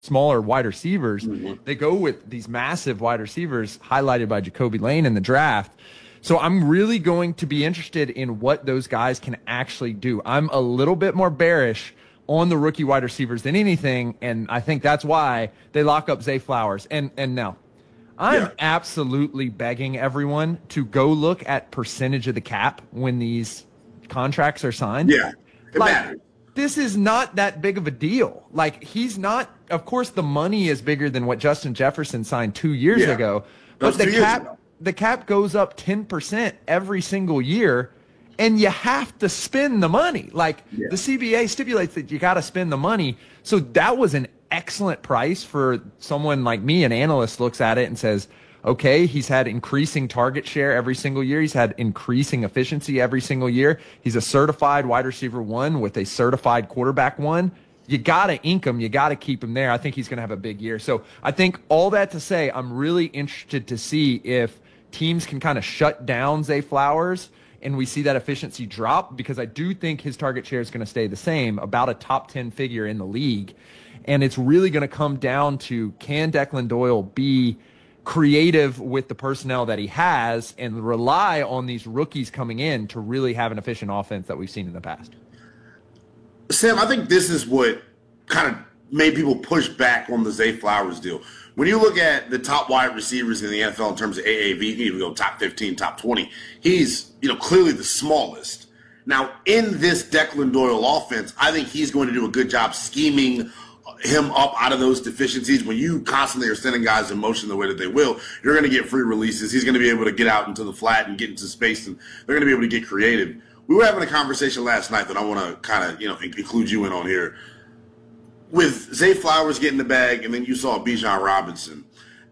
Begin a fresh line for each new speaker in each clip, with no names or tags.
smaller wide receivers. They go with these massive wide receivers highlighted by Jacoby Lane in the draft. So I'm really going to be interested in what those guys can actually do. I'm a little bit more bearish on the rookie wide receivers than anything, and I think that's why they lock up Zay Flowers. And now, I'm absolutely begging everyone to go look at percentage of the cap when these contracts are signed.
Yeah, it matters.
This is not that big of a deal. Like, he's not, of course, the money is bigger than what Justin Jefferson signed 2 years ago, but the cap goes up 10% every single year, and you have to spend the money. Like, the CBA stipulates that you got to spend the money. So that was an excellent price for someone like me. An analyst looks at it and says, okay, he's had increasing target share every single year. He's had increasing efficiency every single year. He's a certified wide receiver 1 with a certified quarterback 1. You got to ink him. You got to keep him there. I think he's going to have a big year. So I think all that to say, I'm really interested to see if teams can kind of shut down Zay Flowers and we see that efficiency drop, because I do think his target share is going to stay the same, about a top 10 figure in the league. And it's really going to come down to, can Declan Doyle be creative with the personnel that he has and rely on these rookies coming in to really have an efficient offense that we've seen in the past?
Sam, I think this is what kind of made people push back on the Zay Flowers deal. When you look at the top wide receivers in the NFL in terms of AAV, you can even go top 15, top 20. He's, clearly the smallest. Now, in this Declan Doyle offense, I think he's going to do a good job scheming him up out of those deficiencies. When you constantly are sending guys in motion the way that they will, you're going to get free releases. He's going to be able to get out into the flat and get into space, and they're going to be able to get creative. We were having a conversation last night that I want to kind of, include you in on here. With Zay Flowers getting the bag, and then you saw Bijan Robinson.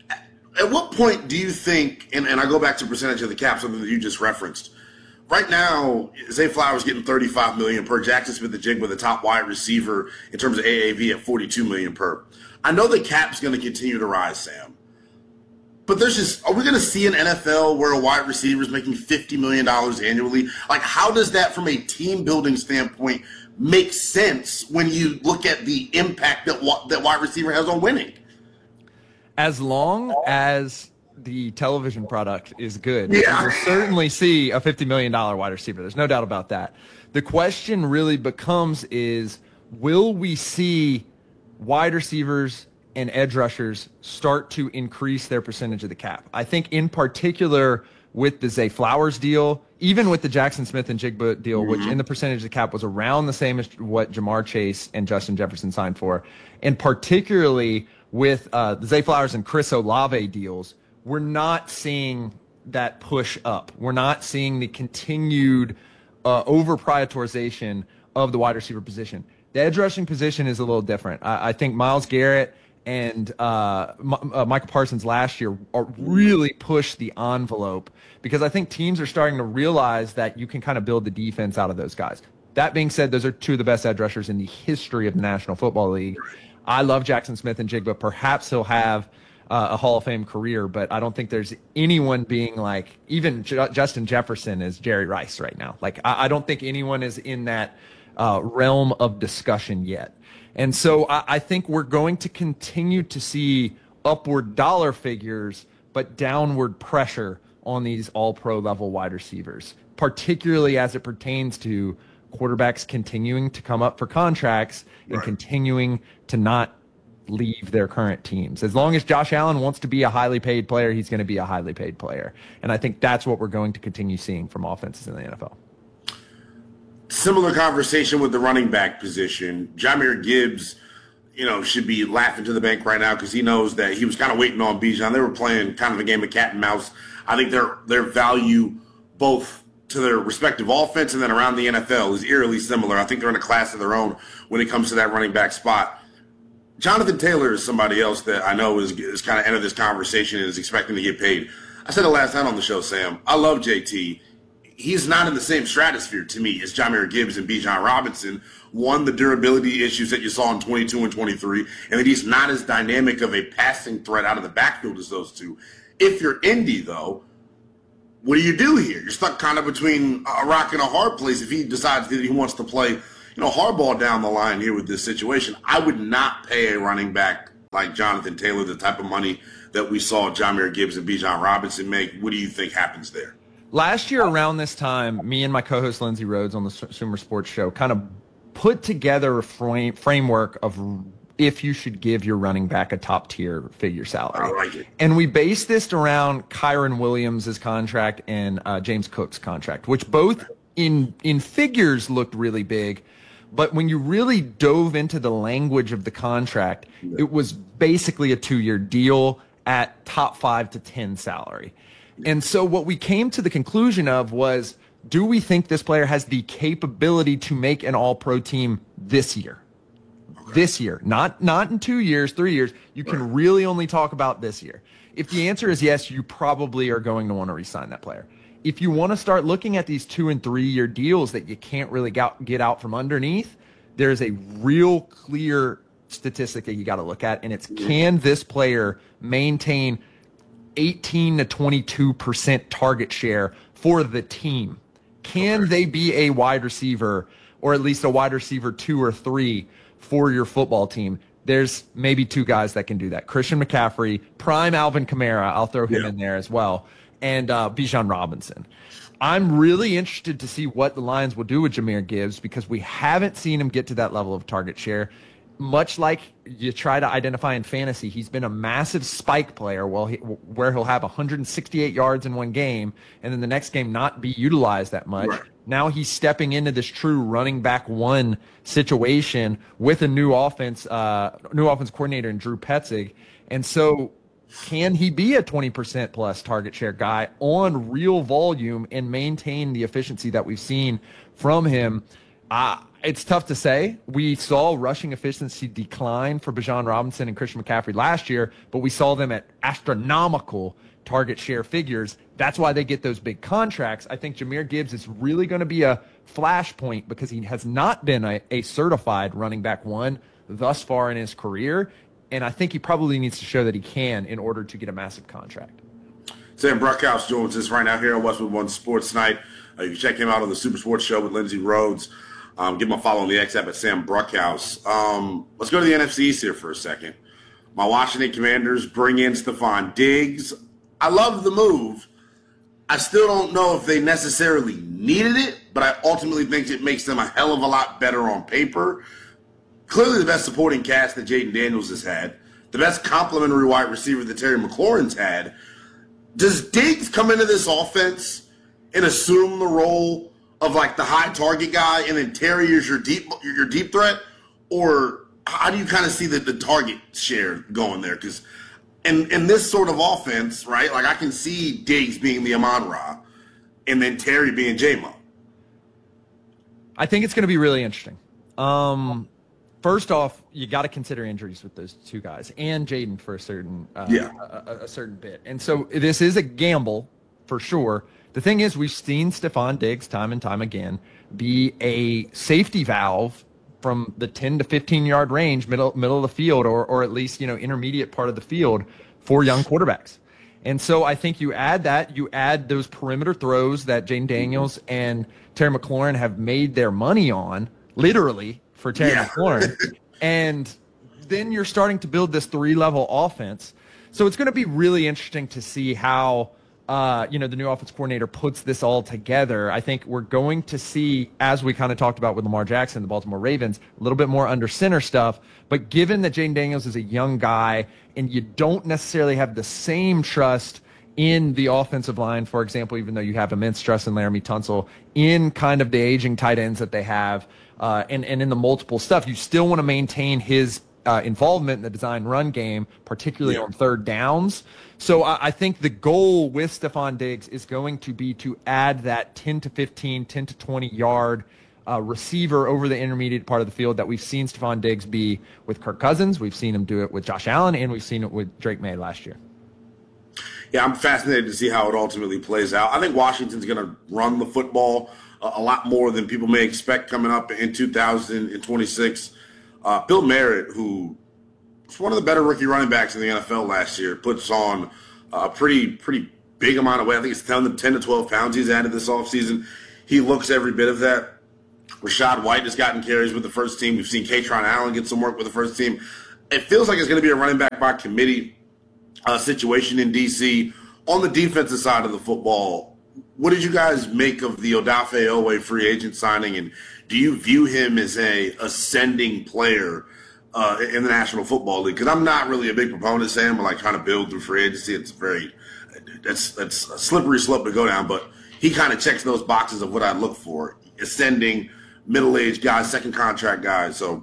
At what point do you think, and I go back to percentage of the cap, something that you just referenced. Right now, Zay Flowers getting $35 million per. Jackson Smith-Njigba, the top wide receiver in terms of AAV, at $42 million per. I know the cap's going to continue to rise, Sam. But are we going to see an NFL where a wide receiver is making $50 million annually? Like, how does that, from a team-building standpoint, make sense when you look at the impact that wide receiver has on winning?
As long as the television product is good, you'll certainly see a $50 million wide receiver. There's no doubt about that. The question really becomes is, will we see wide receivers and edge rushers start to increase their percentage of the cap? I think in particular with the Zay Flowers deal, even with the Jackson Smith-Njigba deal, which in the percentage of the cap was around the same as what Jamar Chase and Justin Jefferson signed for, and particularly with the Zay Flowers and Chris Olave deals, we're not seeing that push up. We're not seeing the continued over-prioritization of the wide receiver position. The edge rushing position is a little different. I think Myles Garrett and Michael Parsons last year really pushed the envelope, because I think teams are starting to realize that you can kind of build the defense out of those guys. That being said, those are two of the best edge rushers in the history of the National Football League. I love Jackson Smith-Njigba. Perhaps he'll have a Hall of Fame career, but I don't think there's anyone being like, even Justin Jefferson is Jerry Rice right now. Like, I don't think anyone is in that realm of discussion yet. And so I think we're going to continue to see upward dollar figures, but downward pressure on these all-pro level wide receivers, particularly as it pertains to quarterbacks continuing to come up for contracts and continuing to not leave their current teams. As long as Josh Allen wants to be a highly paid player, he's going to be a highly paid player. And I think that's what we're going to continue seeing from offenses in the NFL.
Similar conversation with the running back position. Jahmyr Gibbs, should be laughing to the bank right now because he knows that he was kind of waiting on Bijan. They were playing kind of a game of cat and mouse. I think their value, both to their respective offense and then around the NFL, is eerily similar. I think they're in a class of their own when it comes to that running back spot. Jonathan Taylor is somebody else that I know is kind of entered this conversation and is expecting to get paid. I said it last time on the show, Sam. I love JT. He's not in the same stratosphere to me as Jahmyr Gibbs and Bijan Robinson. One, the durability issues that you saw in 22 and 23, and that he's not as dynamic of a passing threat out of the backfield as those two. If you're Indy, though, what do you do here? You're stuck kind of between a rock and a hard place if he decides that he wants to play hardball down the line here with this situation. I would not pay a running back like Jonathan Taylor, the type of money that we saw Jahmyr Gibbs and Bijan Robinson make? What do you think happens there?
Last year around this time, me and my co-host Lindsey Rhodes on the Sumer Sports Show kind of put together a framework of if you should give your running back a top-tier figure salary.
I like it.
And we based this around Kyron Williams' contract and James Cook's contract, which both in figures looked really big. But when you really dove into the language of the contract, it was basically a 2-year deal at top 5 to 10 salary. And so what we came to the conclusion of was, do we think this player has the capability to make an all-pro team this year? Okay. This year, not in 2 years, 3 years. You can really only talk about this year. If the answer is yes, you probably are going to want to re-sign that player. If you want to start looking at these 2 and 3 year deals that you can't really get out from underneath, there's a real clear statistic that you got to look at, and it's, can this player maintain 18 to 22% target share for the team? Can they be a wide receiver, or at least a wide receiver 2 or 3 for your football team? There's maybe 2 guys that can do that. Christian McCaffrey, prime Alvin Kamara, I'll throw him in there as well, and Bijan Robinson. I'm really interested to see what the Lions will do with Jahmyr Gibbs, because we haven't seen him get to that level of target share. Much like you try to identify in fantasy, he's been a massive spike player where he'll have 168 yards in one game and then the next game not be utilized that much. Right. Now he's stepping into this true running back 1 situation with a new offense coordinator in Drew Petzing. And so can he be a 20% plus target share guy on real volume and maintain the efficiency that we've seen from him? It's tough to say. We saw rushing efficiency decline for Bijan Robinson and Christian McCaffrey last year, but we saw them at astronomical target share figures. That's why they get those big contracts. I think Jahmyr Gibbs is really going to be a flashpoint because he has not been a certified running back 1 thus far in his career, and I think he probably needs to show that he can in order to get a massive contract.
Sam Bruckhouse joins us right now here on Westwood One Sports Night. You can check him out on the Super Sports Show with Lindsey Rhodes. Give him a follow on the X app at Sam Bruckhouse. Let's go to the NFC East here for a second. My Washington Commanders bring in Stephon Diggs. I love the move. I still don't know if they necessarily needed it, but I ultimately think it makes them a hell of a lot better on paper. Clearly the best supporting cast that Jaden Daniels has had, the best complementary wide receiver that Terry McLaurin's had. Does Diggs come into this offense and assume the role of like the high target guy, and then Terry is your deep threat? Or how do you kind of see the target share going there? Because in this sort of offense, right, like I can see Diggs being the Amon-Ra and then Terry being J-Mo.
I think it's going to be really interesting. First off, you got to consider injuries with those 2 guys and Jaden for a certain bit. And so this is a gamble for sure. The thing is, we've seen Stephon Diggs time and time again be a safety valve from the 10 to 15-yard range, middle of the field, or at least, intermediate part of the field for young quarterbacks. And so I think you add those perimeter throws that Jaden Daniels and Terry McLaurin have made their money on, literally, for Terry McLaurin, and then you're starting to build this 3-level offense. So it's going to be really interesting to see how the new offense coordinator puts this all together. I think we're going to see, as we kind of talked about with Lamar Jackson, the Baltimore Ravens, a little bit more under center stuff. But given that Jaden Daniels is a young guy and you don't necessarily have the same trust in the offensive line, for example, even though you have immense trust in Laramie Tunsil, in kind of the aging tight ends that they have, and in the multiple stuff, you still want to maintain his involvement in the design run game, particularly on third downs. So I think the goal with Stephon Diggs is going to be to add that 10 to 15, 10 to 20 yard receiver over the intermediate part of the field that we've seen Stephon Diggs be with Kirk Cousins. We've seen him do it with Josh Allen, and we've seen it with Drake May last year.
Yeah, I'm fascinated to see how it ultimately plays out. I think Washington's going to run the football a lot more than people may expect coming up in 2026. Bill Merritt, who was one of the better rookie running backs in the NFL last year, puts on a pretty big amount of weight. I think it's 10 to 12 pounds he's added this offseason. He looks every bit of that. Rachaad White has gotten carries with the first team. We've seen Kaytron Allen get some work with the first team. it feels like it's going to be a running back by committee situation in DC. On the defensive side of the football, what did you guys make of the Odafe Oweh free agent signing, and do you view him as a ascending player in the National Football League? Because I'm not really a big proponent, Sam, but like trying to build through free agency. It's that's a slippery slope to go down, but he kind of checks those boxes of what I look for: ascending, middle-aged guys, second contract guys. So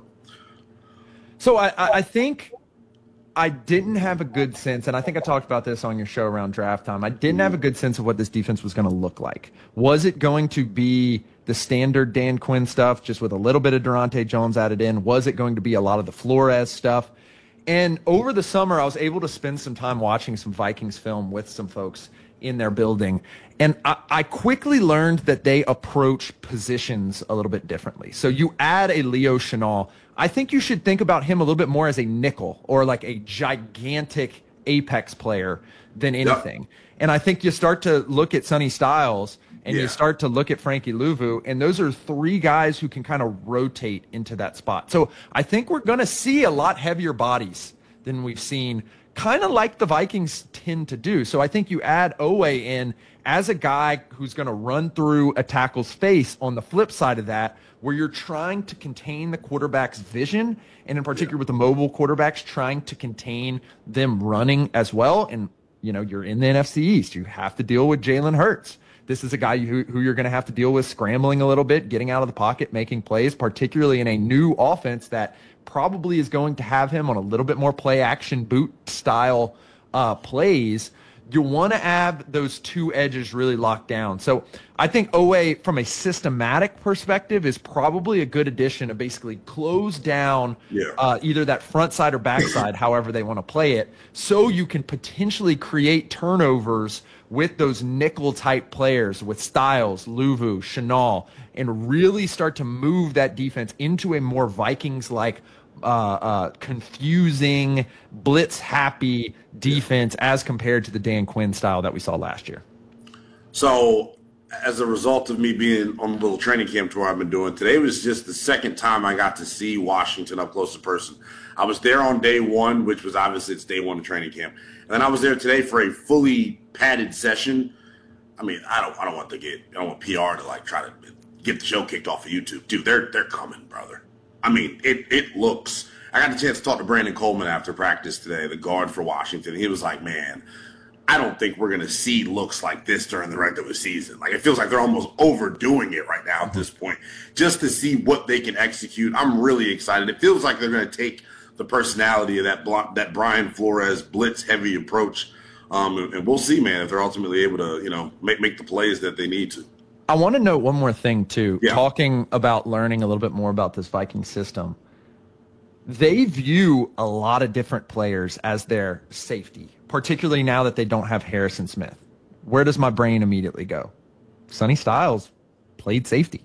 I think I didn't have a good sense, and I think I talked about this on your show around draft time. I didn't have a good sense of what this defense was going to look like. Was it going to be the standard Dan Quinn stuff, just with a little bit of Durante Jones added in? Was it going to be a lot of the Flores stuff? And over the summer, I was able to spend some time watching some Vikings film with some folks in their building. And I quickly learned that they approach positions a little bit differently. So you add a Leo Chenal. I think you should think about him a little bit more as a nickel or like a gigantic apex player than anything. Yep. And I think you start to look at Sonny Styles and you start to look at Frankie Louvu, and those are three guys who can kind of rotate into that spot. So I think we're going to see a lot heavier bodies than we've seen, kind of like the Vikings tend to do. So I think you add Oweh in as a guy who's going to run through a tackle's face on the flip side of that, where you're trying to contain the quarterback's vision, and in particular with the mobile quarterbacks, trying to contain them running as well. And, you know, you're in the NFC East. You have to deal with Jalen Hurts. This is a guy who you're going to have to deal with scrambling a little bit, getting out of the pocket, making plays, particularly in a new offense that probably is going to have him on a little bit more play action boot style plays. You want to have those two edges really locked down. So I think Oweh, from a systematic perspective, is probably a good addition to basically close down either that front side or back side, however they want to play it, so you can potentially create turnovers with those nickel-type players, with Styles, Louvu, Chenal, and really start to move that defense into a more Vikings-like confusing, blitz-happy defense as compared to the Dan Quinn style that we saw last year.
So as a result of me being on the little training camp tour I've been doing, today was just the second time I got to see Washington up close in person. I was there on day one, which was obviously it's day one of training camp. And then I was there today for a fully padded session. I mean, I don't want PR to like try to get the show kicked off of YouTube. Dude, they're coming, brother. I mean, it looks. I got the chance to talk to Brandon Coleman after practice today, the guard for Washington. He was like, man, I don't think we're going to see looks like this during the regular season. Like, it feels like they're almost overdoing it right now at this point, just to see what they can execute. I'm really excited. It feels like they're going to take the personality of that Brian Flores blitz-heavy approach, and we'll see, man, if they're ultimately able to, you know, make the plays that they need to.
I want to note one more thing, too. Yeah. Talking about learning a little bit more about this Viking system, they view a lot of different players as their safety, particularly now that they don't have Harrison Smith. Where does my brain immediately go? Sonny Styles played safety.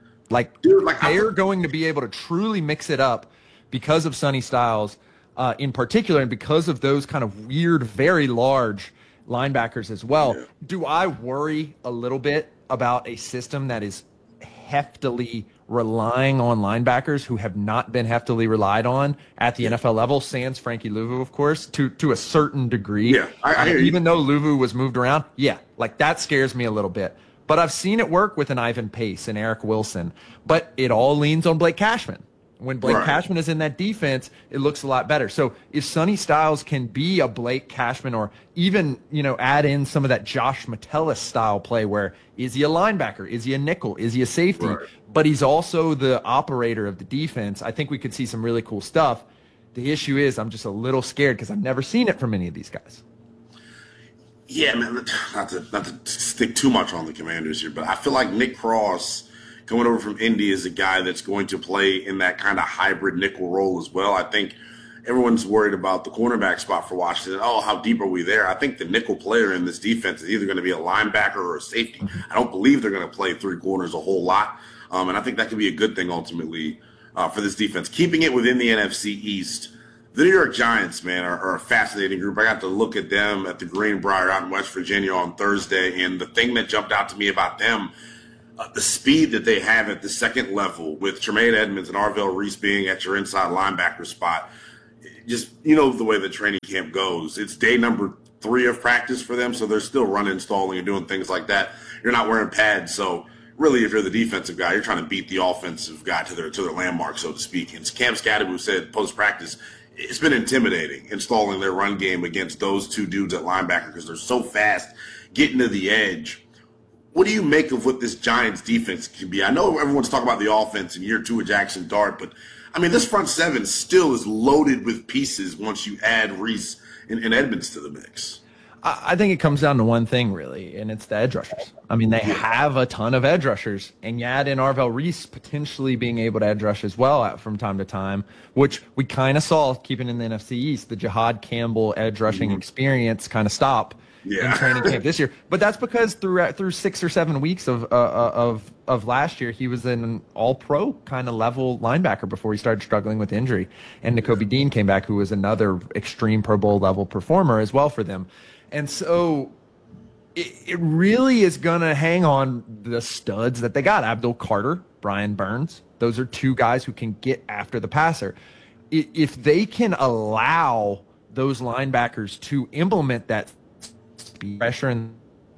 They're going to be able to truly mix it up because of Sonny Styles in particular, and because of those kind of weird, very large linebackers as well. Yeah. Do I worry a little bit about a system that is heftily relying on linebackers who have not been heftily relied on at the NFL level, sans Frankie Louvu, of course, to a certain degree?
Yeah, I hear you.
Even though Louvu was moved around, that scares me a little bit. But I've seen it work with an Ivan Pace and Eric Wilson. But it all leans on Blake Cashman. When Blake Cashman is in that defense, it looks a lot better. So if Sonny Styles can be a Blake Cashman, or even, you know, add in some of that Josh Metellus style play where is he a linebacker? Is he a nickel? Is he a safety? Right. But he's also the operator of the defense. I think we could see some really cool stuff. The issue is I'm just a little scared because I've never seen it from any of these guys.
Yeah, man, not to stick too much on the Commanders here, but I feel like Nick Cross coming over from Indy is a guy that's going to play in that kind of hybrid nickel role as well. I think everyone's worried about the cornerback spot for Washington. Oh, how deep are we there? I think the nickel player in this defense is either going to be a linebacker or a safety. I don't believe they're going to play three corners a whole lot, and I think that could be a good thing ultimately for this defense. Keeping it within the NFC East, the New York Giants, man, are a fascinating group. I got to look at them at the Greenbrier out in West Virginia on Thursday, and the thing that jumped out to me about them, the speed that they have at the second level with Tremaine Edmonds and Arvell Reese being at your inside linebacker spot, just, you know, the way the training camp goes. It's day number 3 of practice for them, so they're still running, installing, and doing things like that. You're not wearing pads, so really, if you're the defensive guy, you're trying to beat the offensive guy to their landmark, so to speak. And Cam Scadaboo said post-practice, it's been intimidating installing their run game against those 2 dudes at linebacker because they're so fast getting to the edge. What do you make of what this Giants defense can be? I know everyone's talking about the offense in year 2 of Jackson Dart, but, I mean, this front 7 still is loaded with pieces once you add Reese and Edmonds to the mix.
I think it comes down to one thing, really, and it's the edge rushers. I mean, they have a ton of edge rushers, and you add in Arvell Reese potentially being able to edge rush as well from time to time, which we kind of saw keeping in the NFC East, the Jihad Campbell edge rushing experience kind of stop in training camp this year. But that's because through 6 or 7 weeks of last year, he was an all-pro kind of level linebacker before he started struggling with injury. And Nakobe Dean came back, who was another extreme Pro Bowl level performer as well for them. And so it really is going to hang on the studs that they got. Abdul Carter, Brian Burns. Those are 2 guys who can get after the passer. If they can allow those linebackers to implement that speed pressure in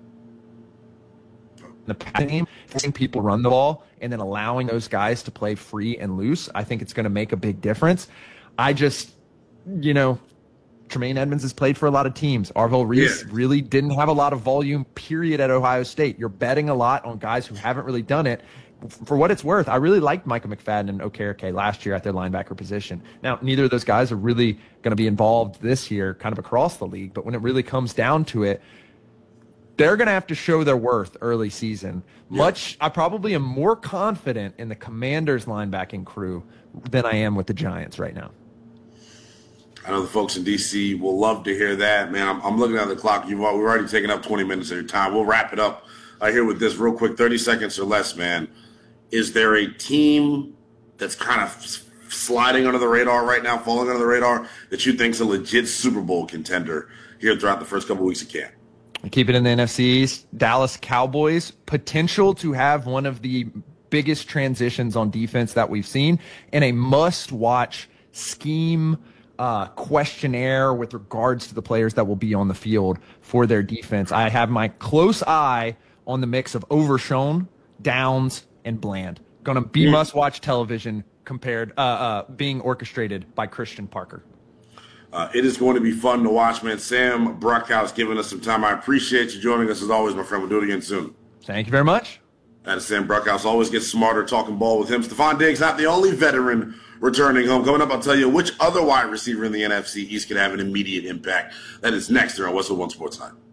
the passing game, letting people run the ball, and then allowing those guys to play free and loose, I think it's going to make a big difference. I just, Tremaine Edmonds has played for a lot of teams. Arvell Reese really didn't have a lot of volume, period, at Ohio State. You're betting a lot on guys who haven't really done it. For what it's worth, I really liked Micah McFadden and Okereke last year at their linebacker position. Now, neither of those guys are really going to be involved this year kind of across the league, but when it really comes down to it, they're going to have to show their worth early season. I probably am more confident in the Commanders linebacking crew than I am with the Giants right now.
I know the folks in D.C. will love to hear that, man. I'm looking at the clock. We've already taken up 20 minutes of your time. We'll wrap it up here with this real quick, 30 seconds or less, man. Is there a team that's kind of sliding under the radar right now, falling under the radar, that you think's a legit Super Bowl contender here throughout the first couple of weeks of camp?
Keep it in the NFC East. Dallas Cowboys, potential to have one of the biggest transitions on defense that we've seen, and a must-watch scheme questionnaire with regards to the players that will be on the field for their defense. I have my close eye on the mix of Overshown, Downs, and Bland. Going to be must-watch television compared, being orchestrated by Christian Parker.
It is going to be fun to watch, man. Sam Bruckhouse giving us some time. I appreciate you joining us as always, my friend. We'll do it again soon.
Thank you very much.
That is Sam Bruckhouse. Always gets smarter talking ball with him. Stephon Diggs, not the only veteran returning home. Coming up, I'll tell you which other wide receiver in the NFC East could have an immediate impact. That is next here on Westwood One Sports Night.